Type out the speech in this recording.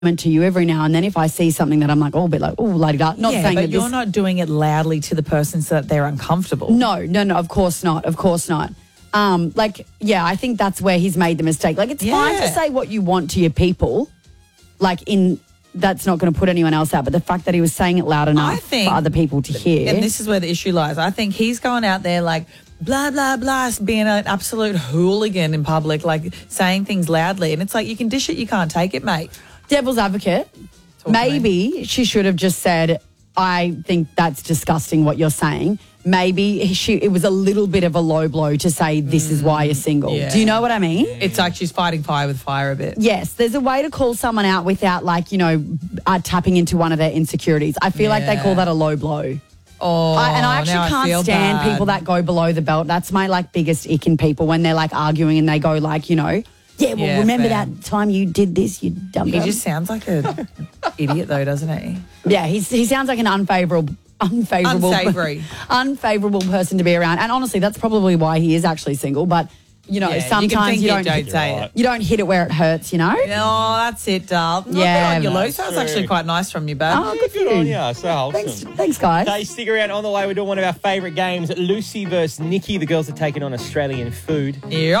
to you every now and then if I see something that I'm like, oh, a bit like, oh, la-di-da. Not saying but that you're not doing it loudly to the person so that they're uncomfortable. No, of course not. Of course not. I think that's where he's made the mistake. Like, it's fine to say what you want to your people, that's not going to put anyone else out. But the fact that he was saying it loud enough for other people to hear. And this is where the issue lies. I think he's going out there like, blah, blah, blah, being an absolute hooligan in public, like saying things loudly. And it's like, you can dish it, you can't take it, mate. Devil's advocate, maybe she should have just said, I think that's disgusting what you're saying. Maybe it was a little bit of a low blow to say this is why you're single. Yeah. Do you know what I mean? It's like she's fighting fire with fire a bit. Yes, there's a way to call someone out without tapping into one of their insecurities. I feel like they call that a low blow. Oh, I actually can't stand people that go below the belt. That's my biggest ick in people when they're arguing and they go remember that time you did this, you dumb. He just sounds like an idiot though, doesn't he? Yeah, he sounds like an unsavory person to be around. And honestly, that's probably why he is actually single. But sometimes you don't hit it where it hurts. No, that's it, darl. Yeah, good on you, Luce. That was actually quite nice from you, babe. Oh, good on you. So wholesome. Thanks, guys. Okay, stick around. On the way, we're doing one of our favourite games, Lucy versus Nikki. The girls are taking on Australian food. Yeah.